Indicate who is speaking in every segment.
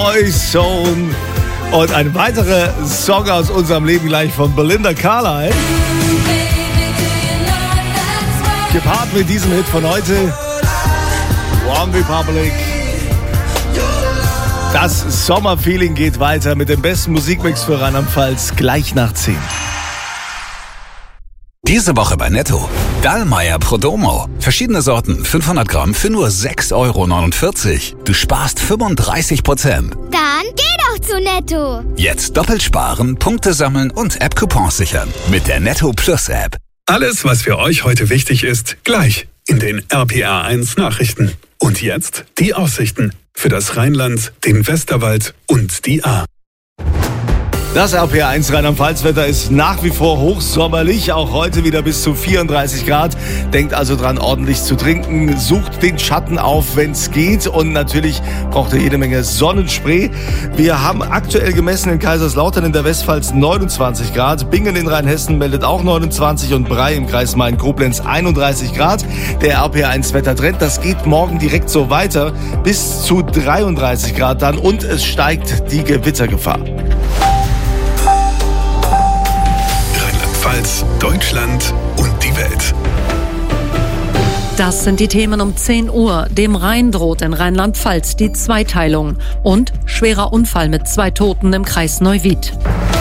Speaker 1: Song und ein weiterer Song aus unserem Leben gleich von Belinda Carlisle. Gepaart mit diesem Hit von heute, One Republic. Das Sommerfeeling geht weiter mit dem besten Musikmix für Rheinland-Pfalz gleich nach 10.
Speaker 2: Diese Woche bei Netto. Dallmayr Prodomo. Verschiedene Sorten, 500 Gramm für nur 6,49 Euro. Du sparst 35%.
Speaker 3: Dann geh doch zu Netto.
Speaker 2: Jetzt doppelt sparen, Punkte sammeln und App-Coupons sichern. Mit der Netto Plus App.
Speaker 4: Alles, was für euch heute wichtig ist, gleich in den RPR1 Nachrichten. Und jetzt die Aussichten für das Rheinland, den Westerwald und die Ahr.
Speaker 1: Das RPR1 Rheinland-Pfalz-Wetter ist nach wie vor hochsommerlich, auch heute wieder bis zu 34 Grad. Denkt also dran, ordentlich zu trinken, sucht den Schatten auf, wenn es geht, und natürlich braucht ihr jede Menge Sonnenspray. Wir haben aktuell gemessen in Kaiserslautern in der Westpfalz 29 Grad, Bingen in Rheinhessen meldet auch 29 und Bray im Kreis Main-Koblenz 31 Grad. Der RPR1-Wettertrend, das geht morgen direkt so weiter, bis zu 33 Grad dann, und es steigt die Gewittergefahr.
Speaker 4: Deutschland und die Welt.
Speaker 5: Das sind die Themen um 10 Uhr. Dem Rhein droht in Rheinland-Pfalz die Zweiteilung. Und schwerer Unfall mit 2 Toten im Kreis Neuwied.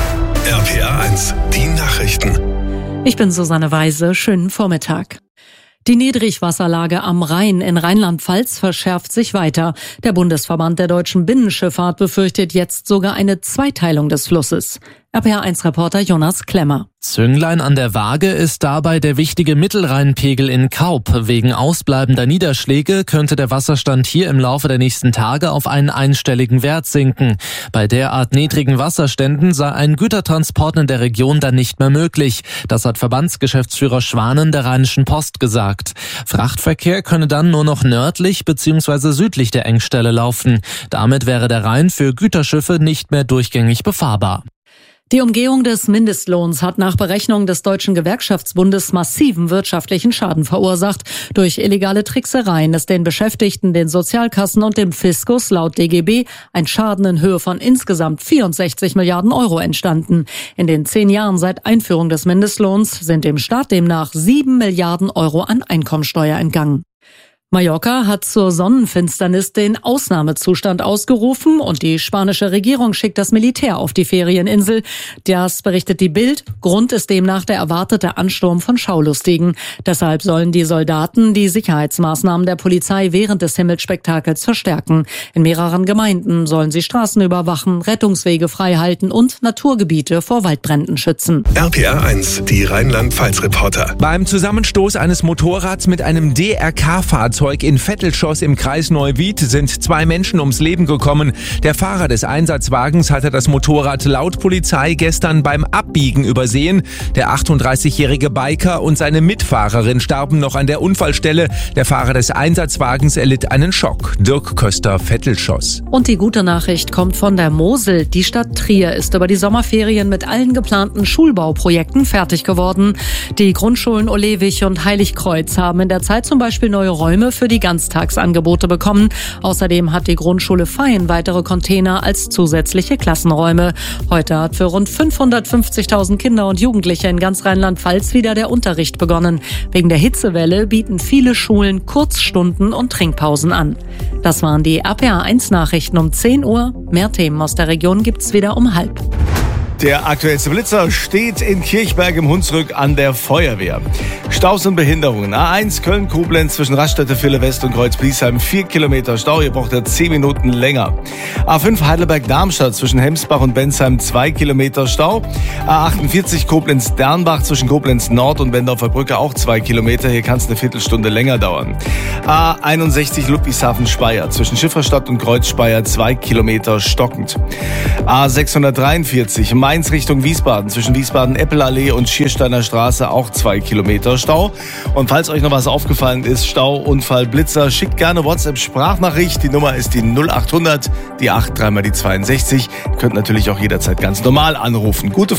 Speaker 4: RPR1, die Nachrichten.
Speaker 5: Ich bin Susanne Weise. Schönen Vormittag. Die Niedrigwasserlage am Rhein in Rheinland-Pfalz verschärft sich weiter. Der Bundesverband der deutschen Binnenschifffahrt befürchtet jetzt sogar eine Zweiteilung des Flusses. RPR1-Reporter Jonas Klemmer.
Speaker 6: Zünglein an der Waage ist dabei der wichtige Mittelrheinpegel in Kaup. Wegen ausbleibender Niederschläge könnte der Wasserstand hier im Laufe der nächsten Tage auf einen einstelligen Wert sinken. Bei derart niedrigen Wasserständen sei ein Gütertransport in der Region dann nicht mehr möglich. Das hat Verbandsgeschäftsführer Schwanen der Rheinischen Post gesagt. Frachtverkehr könne dann nur noch nördlich bzw. südlich der Engstelle laufen. Damit wäre der Rhein für Güterschiffe nicht mehr durchgängig befahrbar.
Speaker 5: Die Umgehung des Mindestlohns hat nach Berechnung des Deutschen Gewerkschaftsbundes massiven wirtschaftlichen Schaden verursacht. Durch illegale Tricksereien ist den Beschäftigten, den Sozialkassen und dem Fiskus laut DGB ein Schaden in Höhe von insgesamt 64 Milliarden Euro entstanden. In den 10 Jahren seit Einführung des Mindestlohns sind dem Staat demnach 7 Milliarden Euro an Einkommensteuer entgangen. Mallorca hat zur Sonnenfinsternis den Ausnahmezustand ausgerufen und die spanische Regierung schickt das Militär auf die Ferieninsel. Das berichtet die Bild. Grund ist demnach der erwartete Ansturm von Schaulustigen. Deshalb sollen die Soldaten die Sicherheitsmaßnahmen der Polizei während des Himmelsspektakels verstärken. In mehreren Gemeinden sollen sie Straßen überwachen, Rettungswege freihalten und Naturgebiete vor Waldbränden schützen.
Speaker 4: RPR1, die Rheinland-Pfalz-Reporter.
Speaker 7: Beim Zusammenstoß eines Motorrads mit einem DRK-Fahrzeug in Vettelschoss im Kreis Neuwied sind 2 Menschen ums Leben gekommen. Der Fahrer des Einsatzwagens hatte das Motorrad laut Polizei gestern beim Abbiegen übersehen. Der 38-jährige Biker und seine Mitfahrerin starben noch an der Unfallstelle. Der Fahrer des Einsatzwagens erlitt einen Schock. Dirk Köster, Vettelschoss.
Speaker 5: Und die gute Nachricht kommt von der Mosel. Die Stadt Trier ist über die Sommerferien mit allen geplanten Schulbauprojekten fertig geworden. Die Grundschulen Olewig und Heiligkreuz haben in der Zeit zum Beispiel neue Räume für die Ganztagsangebote bekommen. Außerdem hat die Grundschule Vaihingen weitere Container als zusätzliche Klassenräume. Heute hat für rund 550.000 Kinder und Jugendliche in ganz Rheinland-Pfalz wieder der Unterricht begonnen. Wegen der Hitzewelle bieten viele Schulen Kurzstunden und Trinkpausen an. Das waren die RPR1-Nachrichten um 10 Uhr. Mehr Themen aus der Region gibt's wieder um 12:30.
Speaker 1: Der aktuellste Blitzer steht in Kirchberg im Hunsrück an der Feuerwehr. Staus und Behinderungen. A1 Köln-Koblenz zwischen Raststätte Ville West und Kreuz-Bliesheim 4 Kilometer Stau. Ihr braucht ja 10 Minuten länger. A5 Heidelberg-Darmstadt zwischen Hemsbach und Bensheim 2 Kilometer Stau. A48 Koblenz-Dernbach zwischen Koblenz Nord und Wendorfer Brücke auch 2 Kilometer. Hier kann es eine Viertelstunde länger dauern. A61 Ludwigshafen-Speyer zwischen Schifferstadt und Kreuz-Speyer 2 Kilometer stockend. A643 Mainz Richtung Wiesbaden zwischen Wiesbaden-Eppelallee und Schiersteiner Straße auch 2 Kilometer Stau. Und falls euch noch was aufgefallen ist, Stau, Unfall, Blitzer, schickt gerne WhatsApp-Sprachnachricht. Die Nummer ist die 0800, die 8, 3 mal die 62. Ihr könnt natürlich auch jederzeit ganz normal anrufen. Gute